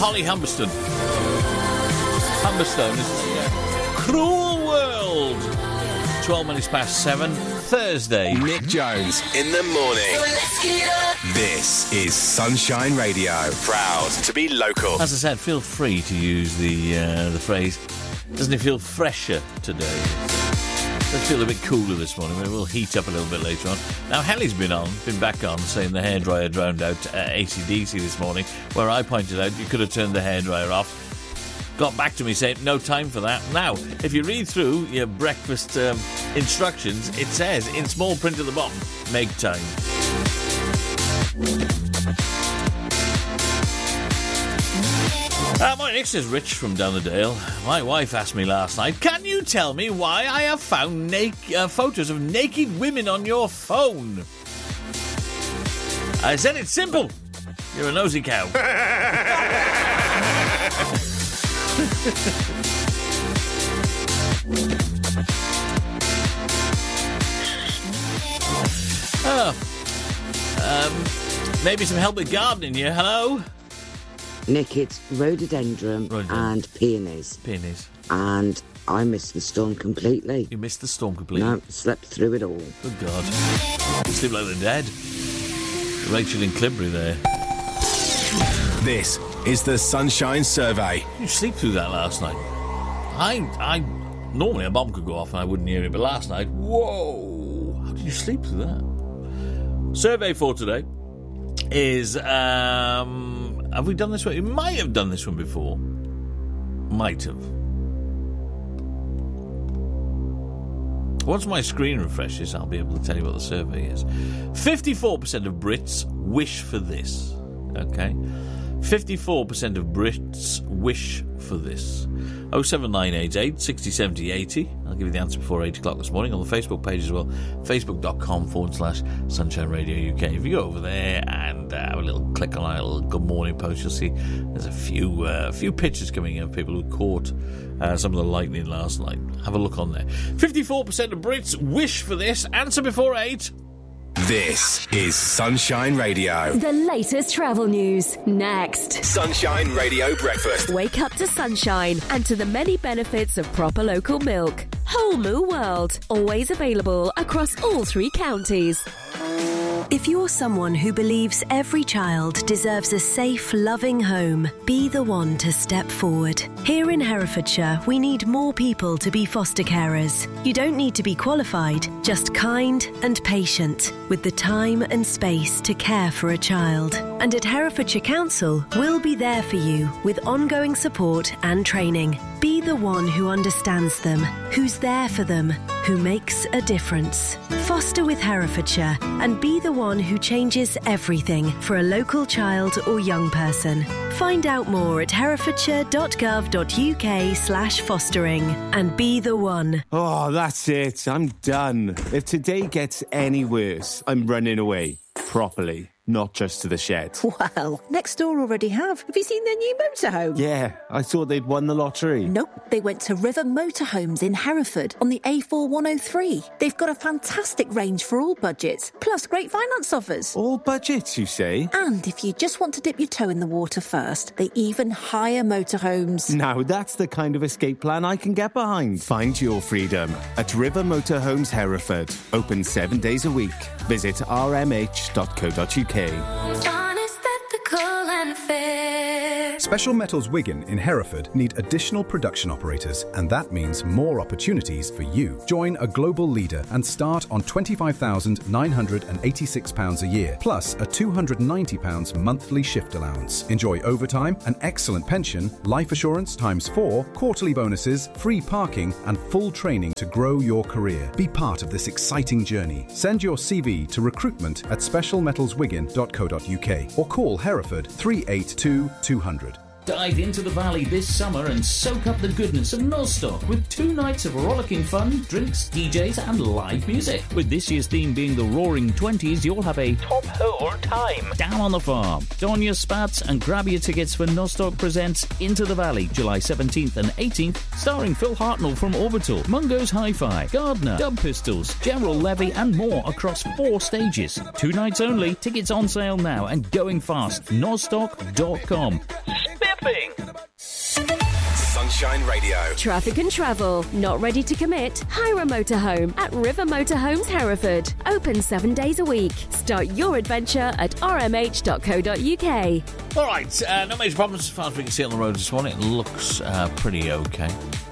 Holly Humberstone. Humberstone is Cruel World. 12 minutes past 7, Thursday. Nick Jones in the morning. This is Sunshine Radio. Proud to be local. As I said, feel free to use the phrase, doesn't it feel fresher today? Does feel a bit cooler this morning. Maybe we'll heat up a little bit later on. Now, Helly's been back on, saying the hairdryer drowned out AC/DC this morning, where I pointed out you could have turned the hairdryer off. Got back to me saying, no time for that. Now, if you read through your breakfast instructions, it says, in small print at the bottom, make time. Morning, Nick, says Rich from down the Dale. My wife asked me last night, can you tell me why I have found photos of naked women on your phone? I said, it's simple. You're a nosy cow. Maybe some help with gardening here. Hello? Nick, it's rhododendron and peonies. Peonies. And I missed the storm completely. You missed the storm completely? No, slept through it all. Good God. You sleep like the dead. Rachel in Clibbury there. This is the Sunshine Survey. You sleep through that last night? I normally a bomb could go off and I wouldn't hear it, but last night, whoa! How did you sleep through that? Survey for today is, have we done this one? We might have done this one before. Might have. Once my screen refreshes, I'll be able to tell you what the survey is. 54% of Brits wish for this. Okay? 54% of Brits wish for this. 07988 60 70 80. I'll give you the answer before 8 o'clock this morning on the Facebook page as well. Facebook.com/Sunshine Radio UK. If you go over there and have a little click on our little good morning post, you'll see there's a few pictures coming in of people who caught some of the lightning last night. Have a look on there. 54% of Brits wish for this. Answer before 8. This is Sunshine Radio. The latest travel news, next. Sunshine Radio Breakfast. Wake up to sunshine and to the many benefits of proper local milk. Whole Moo World, always available across all 3 counties. If you're someone who believes every child deserves a safe, loving home, be the one to step forward. Here in Herefordshire, we need more people to be foster carers. You don't need to be qualified, just kind and patient, with the time and space to care for a child. And at Herefordshire Council, we'll be there for you with ongoing support and training. Be the one who understands them, who's there for them, who makes a difference. Foster with Herefordshire and be the one who changes everything for a local child or young person. Find out more at herefordshire.gov.uk/fostering and be the one. Oh, that's it. I'm done. If today gets any worse, I'm running away. Properly. Not just to the shed. Well, next door already have. Have you seen their new motorhome? Yeah, I thought they'd won the lottery. Nope, they went to River Motorhomes in Hereford on the A4103. They've got a fantastic range for all budgets, plus great finance offers. All budgets, you say? And if you just want to dip your toe in the water first, they even hire motorhomes. Now that's the kind of escape plan I can get behind. Find your freedom at River Motorhomes Hereford. Open 7 days a week. Visit rmh.co.uk. Honest, ethical and fair. Special Metals Wigan in Hereford need additional production operators, and that means more opportunities for you. Join a global leader and start on £25,986 a year, plus a £290 monthly shift allowance. Enjoy overtime, an excellent pension, life assurance ×4, quarterly bonuses, free parking, and full training to grow your career. Be part of this exciting journey. Send your CV to recruitment@specialmetalswigan.co.uk or call Hereford 382 200. Dive into the valley this summer and soak up the goodness of Nostock with 2 nights of rollicking fun, drinks, DJs and live music. With this year's theme being the Roaring Twenties, you'll have a top hole time down on the farm. Don your spats and grab your tickets for Nostock Presents Into the Valley, July 17th and 18th, starring Phil Hartnell from Orbital, Mungo's Hi-Fi, Gardner, Dub Pistols, General Levy and more across 4 stages. 2 nights only, tickets on sale now and going fast. Nostock.com. thing. Sunshine Radio. Traffic and travel. Not ready to commit? Hire a motorhome at River Motorhomes Hereford. Open 7 days a week. Start your adventure at rmh.co.uk. All right, no major problems as far as we can see on the roads this morning. It looks pretty okay.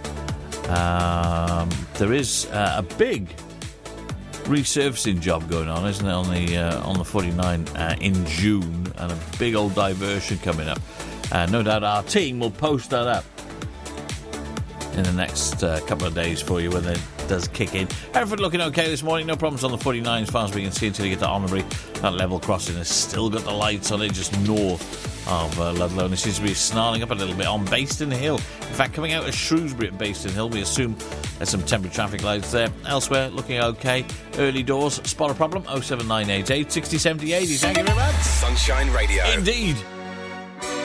There is a big resurfacing job going on, isn't it, on the 49 in June, and a big old diversion coming up. No doubt our team will post that up in the next couple of days for you when it does kick in. Hereford looking okay this morning, no problems on the 49 as far as we can see until you get to Honbury. That level crossing has still got the lights on it just north of Ludlow, and it seems to be snarling up a little bit on Bayston Hill. In fact, coming out of Shrewsbury at Bayston Hill, we assume there's some temporary traffic lights there. Elsewhere, looking okay. Early doors, spot a problem, 07988 60 70 80. Thank you very much. Sunshine Radio. Indeed.